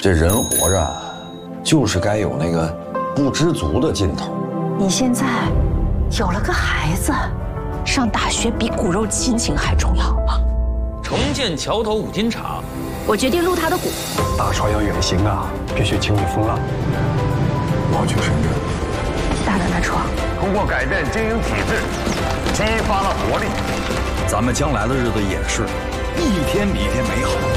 这人活着，就是该有那个不知足的劲头。 你现在有了个孩子，上大学比骨肉亲情还重要啊！ 重建桥头五金厂， 我决定入他的股。 大船要远行啊，必须经历风浪。 我要去深圳， 大胆的闯。 通过改变经营体制，激发了活力。 咱们将来的日子也是一天比一天美好。